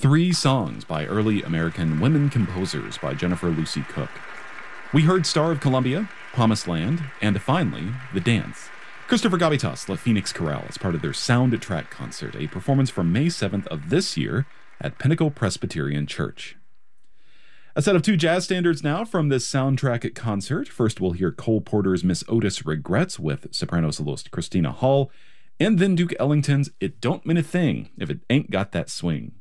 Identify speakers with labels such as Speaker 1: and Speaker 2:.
Speaker 1: Three songs by early American women composers by Jennifer Lucy Cook. We heard Star of Columbia, Promised Land, and finally, The Dance. Christopher Gavitas La Phoenix Chorale as part of their Soundtrack concert, a performance from May 7th of this year at Pinnacle Presbyterian Church. A set of two jazz standards now from this Soundtrack concert. First, we'll hear Cole Porter's Miss Otis Regrets with soprano soloist Christina Hall, and then Duke Ellington's It Don't Mean a Thing If It Ain't Got That Swing.